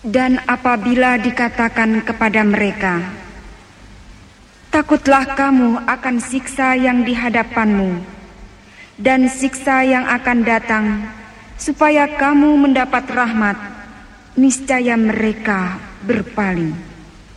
Dan apabila dikatakan kepada mereka, takutlah kamu akan siksa yang di hadapanmu dan siksa yang akan datang, supaya kamu mendapat rahmat, niscaya mereka berpaling.